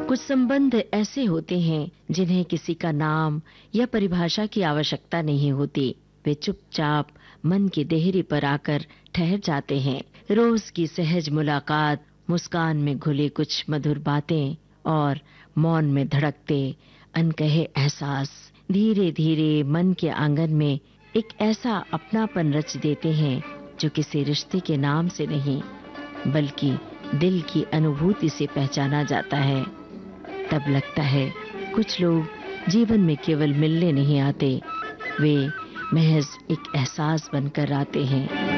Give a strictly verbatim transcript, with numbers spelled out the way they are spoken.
कुछ संबंध ऐसे होते हैं जिन्हें किसी का नाम या परिभाषा की आवश्यकता नहीं होती। वे चुपचाप मन की देहरी पर आकर ठहर जाते हैं। रोज की सहज मुलाकात, मुस्कान में घुली कुछ मधुर बातें और मौन में धड़कते अनकहे एहसास धीरे धीरे मन के आंगन में एक ऐसा अपनापन रच देते हैं जो किसी रिश्ते के नाम से नहीं बल्कि दिल की अनुभूति से पहचाना जाता है। तब लगता है कुछ लोग जीवन में केवल मिलने नहीं आते, वे महज एक एहसास बनकर आते हैं।